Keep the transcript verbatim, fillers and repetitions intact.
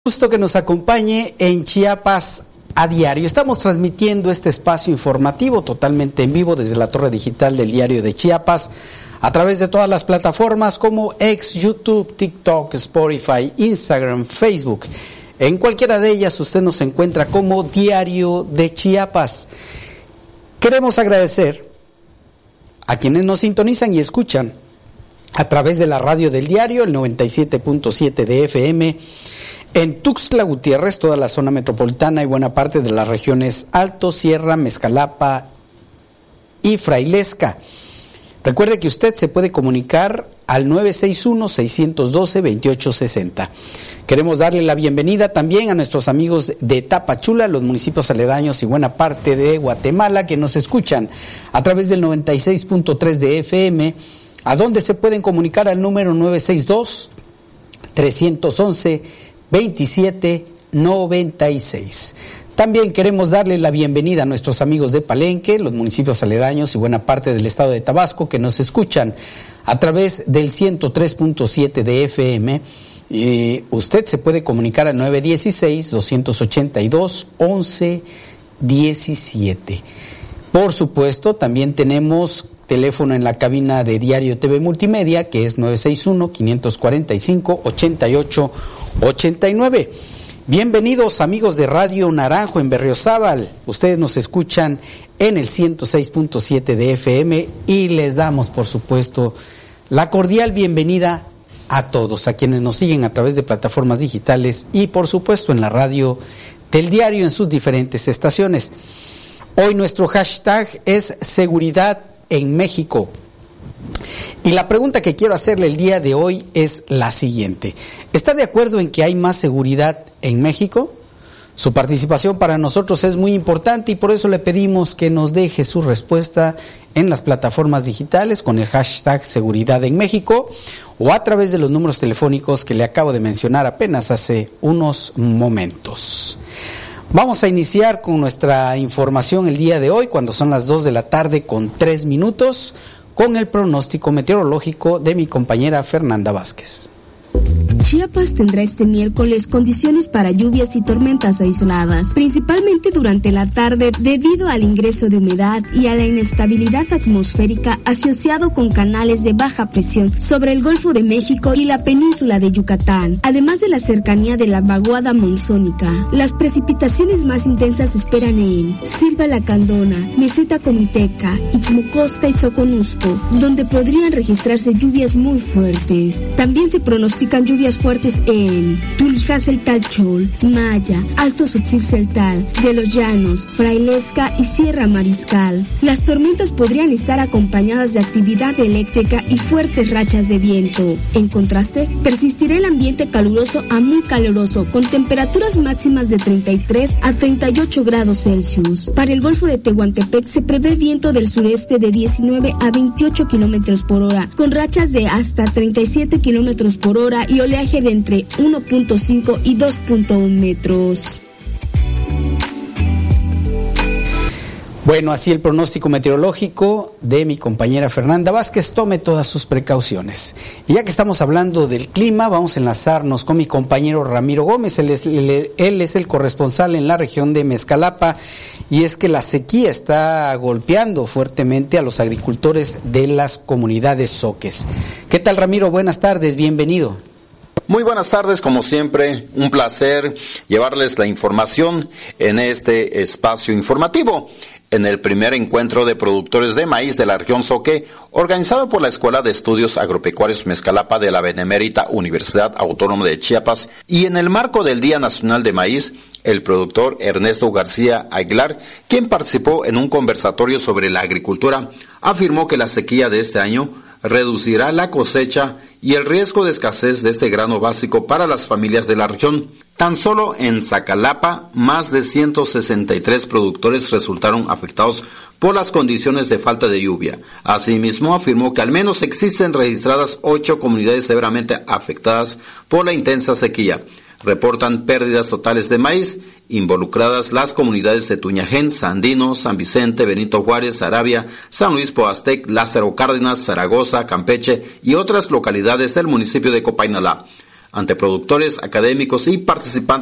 Gusto que nos acompañe en Chiapas a diario. Estamos transmitiendo este espacio informativo totalmente en vivo desde la torre digital del Diario de Chiapas a través de todas las plataformas como X, YouTube, TikTok, Spotify, Instagram, Facebook. En cualquiera de ellas usted nos encuentra como Diario de Chiapas. Queremos agradecer a quienes nos sintonizan y escuchan a través de la radio del diario, el noventa y siete punto siete de F M, en Tuxtla Gutiérrez, toda la zona metropolitana y buena parte de las regiones Alto, Sierra, Mezcalapa y Frailesca. Recuerde que usted se puede comunicar al nueve seis uno, seis uno dos, dos ocho seis cero. Queremos darle la bienvenida también a nuestros amigos de Tapachula, los municipios aledaños y buena parte de Guatemala que nos escuchan a través del noventa y seis punto tres de F M, a donde se pueden comunicar al número nueve seis dos, tres once, veintisiete noventa y seis. También queremos darle la bienvenida a nuestros amigos de Palenque, los municipios aledaños y buena parte del estado de Tabasco que nos escuchan a través del ciento tres punto siete de F M. Eh, usted se puede comunicar al nueve uno seis, dos ocho dos, once diecisiete. Por supuesto, también tenemos teléfono en la cabina de Diario T V Multimedia, que es nueve seis uno, cinco cuatro cinco, ocho ocho ocho nueve. Bienvenidos amigos de Radio Naranjo en Berriozábal. Ustedes nos escuchan en el ciento seis punto siete de F M y les damos, por supuesto, la cordial bienvenida a todos, a quienes nos siguen a través de plataformas digitales y, por supuesto, en la radio del diario en sus diferentes estaciones. Hoy nuestro hashtag es Seguridad en México. Y la pregunta que quiero hacerle el día de hoy es la siguiente. ¿Está de acuerdo en que hay más seguridad en México? Su participación para nosotros es muy importante y por eso le pedimos que nos deje su respuesta en las plataformas digitales con el hashtag Seguridad en México o a través de los números telefónicos que le acabo de mencionar apenas hace unos momentos. Vamos a iniciar con nuestra información el día de hoy, cuando son las dos de la tarde con tres minutos, con el pronóstico meteorológico de mi compañera Fernanda Vázquez. Chiapas tendrá este miércoles condiciones para lluvias y tormentas aisladas, principalmente durante la tarde debido al ingreso de humedad y a la inestabilidad atmosférica asociado con canales de baja presión sobre el Golfo de México y la península de Yucatán, además de la cercanía de la vaguada monzónica. Las precipitaciones más intensas se esperan en Silva La Candona, Meseta Comiteca, Ixmocosta y Soconusco, donde podrían registrarse lluvias muy fuertes. También se pronostican lluvias fuertes en Tulijá-Celtal-Chol, Maya, Alto Xochitl-Celtal, de los Llanos, Frailesca y Sierra Mariscal. Las tormentas podrían estar acompañadas de actividad eléctrica y fuertes rachas de viento. En contraste, persistirá el ambiente caluroso a muy caluroso, con temperaturas máximas de treinta y tres a treinta y ocho grados Celsius. Para el Golfo de Tehuantepec se prevé viento del sureste de diecinueve a veintiocho kilómetros por hora, con rachas de hasta treinta y siete kilómetros por hora y oleaje de entre uno punto cinco y dos punto uno metros. Bueno, así el pronóstico meteorológico de mi compañera Fernanda Vázquez. Tome todas sus precauciones. Y ya que estamos hablando del clima, vamos a enlazarnos con mi compañero Ramiro Gómez. Él es, él es el corresponsal en la región de Mezcalapa, y es que la sequía está golpeando fuertemente a los agricultores de las comunidades zoques. ¿Qué tal, Ramiro? Buenas tardes, bienvenido. Muy buenas tardes, como siempre, un placer llevarles la información en este espacio informativo. En el primer encuentro de productores de maíz de la región Zoque, organizado por la Escuela de Estudios Agropecuarios Mezcalapa de la Benemérita Universidad Autónoma de Chiapas, y en el marco del Día Nacional de Maíz, el productor Ernesto García Aguilar, quien participó en un conversatorio sobre la agricultura, afirmó que la sequía de este año reducirá la cosecha y el riesgo de escasez de este grano básico para las familias de la región. Tan solo en Zacalapa, más de ciento sesenta y tres productores resultaron afectados por las condiciones de falta de lluvia. Asimismo, afirmó que al menos existen registradas ocho comunidades severamente afectadas por la intensa sequía. Reportan pérdidas totales de maíz, involucradas las comunidades de Tuñajén, Sandino, San Vicente, Benito Juárez, Arabia, San Luis Poastec, Lázaro Cárdenas, Zaragoza, Campeche y otras localidades del municipio de Copainalá. ante productores, académicos y participantes